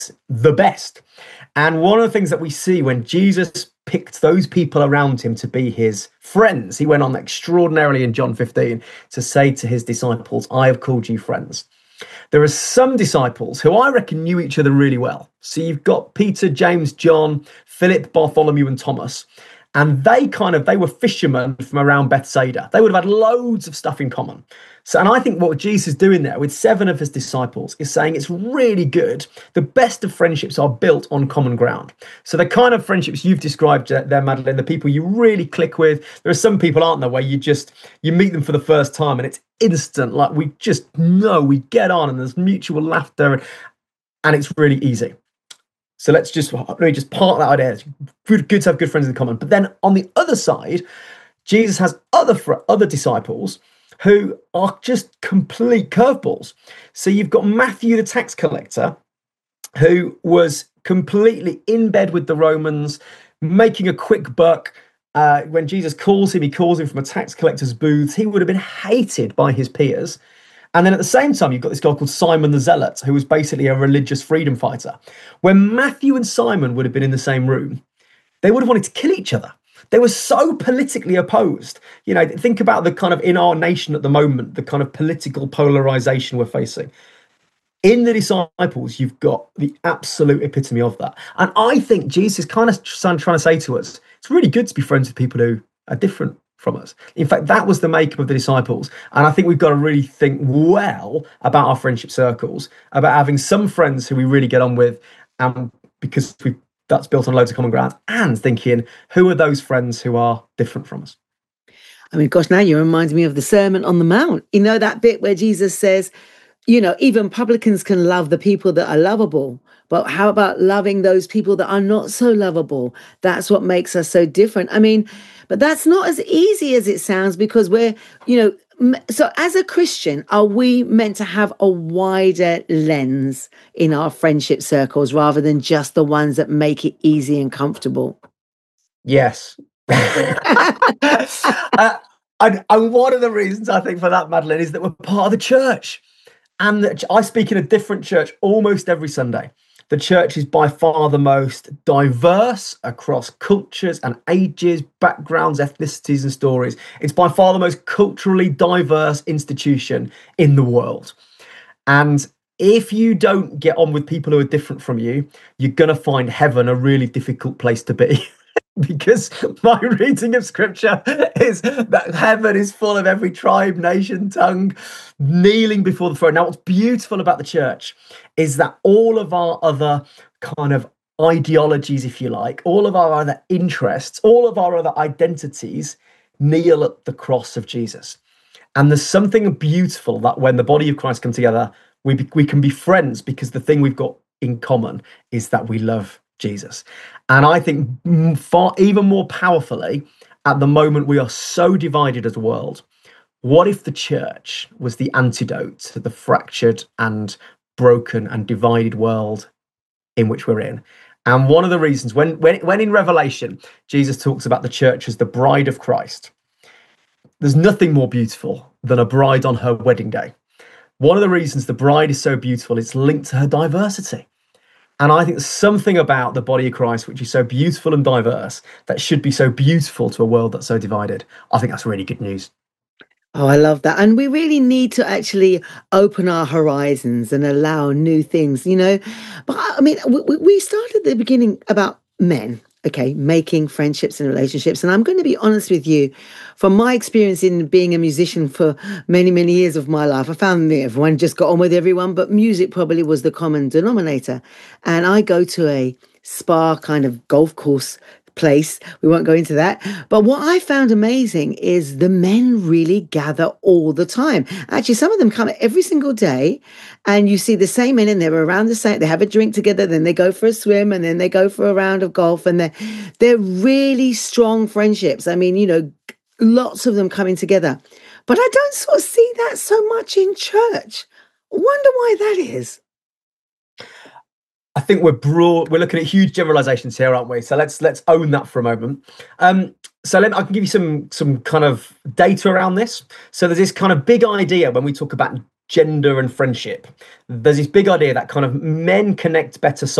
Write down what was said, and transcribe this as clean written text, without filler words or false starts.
the best. And one of the things that we see when Jesus picked those people around him to be his friends, he went on extraordinarily in John 15 to say to his disciples, I have called you friends. There are some disciples who I reckon knew each other really well. So you've got Peter, James, John, Philip, Bartholomew, and Thomas. And they were fishermen from around Bethsaida. They would have had loads of stuff in common. So, and I think what Jesus is doing there with 7 of his disciples is saying it's really good. The best of friendships are built on common ground. So the kind of friendships you've described there, Madeline, the people you really click with, there are some people, aren't there, where you meet them for the first time and it's instant. Like we just know we get on and there's mutual laughter and it's really easy. So let me just park that idea. It's good to have good friends in common. But then on the other side, Jesus has other disciples who are just complete curveballs. So you've got Matthew, the tax collector, who was completely in bed with the Romans, making a quick buck. When Jesus calls him, he calls him from a tax collector's booth. He would have been hated by his peers. And then at the same time, you've got this guy called Simon the Zealot, who was basically a religious freedom fighter. When Matthew and Simon would have been in the same room, they would have wanted to kill each other. They were so politically opposed. You know, think about the kind of, in our nation at the moment, the kind of political polarization we're facing. In the disciples, you've got the absolute epitome of that. And I think Jesus is kind of trying to say to us, it's really good to be friends with people who are different from us. In fact, that was the makeup of the disciples. And I think we've got to really think well about our friendship circles, about having some friends who we really get on with, because that's built on loads of common ground, and thinking, who are those friends who are different from us? I mean, gosh, now you remind me of the Sermon on the Mount. You know, that bit where Jesus says, you know, even publicans can love the people that are lovable. But how about loving those people that are not so lovable? That's what makes us so different. I mean, but that's not as easy as it sounds, because we're, you know, so as a Christian, are we meant to have a wider lens in our friendship circles rather than just the ones that make it easy and comfortable? Yes. And one of the reasons I think for that, Madeline, is that we're part of the church. And I speak in a different church almost every Sunday. The church is by far the most diverse across cultures and ages, backgrounds, ethnicities, and stories. It's by far the most culturally diverse institution in the world. And if you don't get on with people who are different from you, you're going to find heaven a really difficult place to be. Because my reading of scripture is that heaven is full of every tribe, nation, tongue, kneeling before the throne. Now, what's beautiful about the church is that all of our other kind of ideologies, if you like, all of our other interests, all of our other identities kneel at the cross of Jesus. And there's something beautiful that when the body of Christ come together, we can be friends, because the thing we've got in common is that we love Jesus. And I think even more powerfully, at the moment we are so divided as a world, what if the church was the antidote to the fractured and broken and divided world in which we're in? And one of the reasons, when in Revelation, Jesus talks about the church as the bride of Christ, there's nothing more beautiful than a bride on her wedding day. One of the reasons the bride is so beautiful is linked to her diversity. And I think there's something about the body of Christ, which is so beautiful and diverse, that should be so beautiful to a world that's so divided. I think that's really good news. Oh, I love that. And we really need to actually open our horizons and allow new things, you know. But I mean, we started at the beginning about men, okay, making friendships and relationships. And I'm going to be honest with you, from my experience in being a musician for many, many years of my life, I found that everyone just got on with everyone, but music probably was the common denominator. And I go to a spa kind of golf course place. We won't go into that. But what I found amazing is the men really gather all the time. Actually, some of them come every single day, and you see the same men, and they're around the same, they have a drink together, then they go for a swim, and then they go for a round of golf, and they're really strong friendships. I mean, you know, lots of them coming together. But I don't sort of see that so much in church. I wonder why that is. I think we're looking at huge generalizations here, aren't we? So let's own that for a moment. I can give you some kind of data around this. So there's this kind of big idea when we talk about gender and friendship. There's this big idea that kind of men connect better